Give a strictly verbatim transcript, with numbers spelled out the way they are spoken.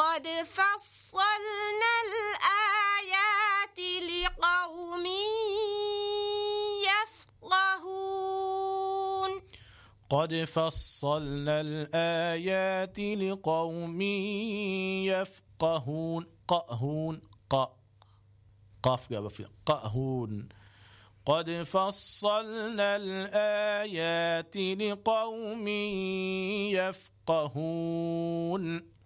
قد فصلنا الآيات لقوم يفقهون قد فصلنا الآيات لقوم يفقهون قهون ق قاف جاب في قهون قد فصلنا الآيات لقوم يفقهون